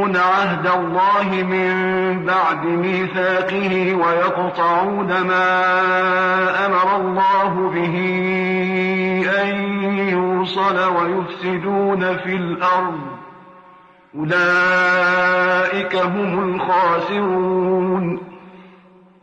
ينقضون عهد الله من بعد ميثاقه ويقطعون ما أمر الله به أن يوصل ويفسدون في الأرض أولئك هم الخاسرون.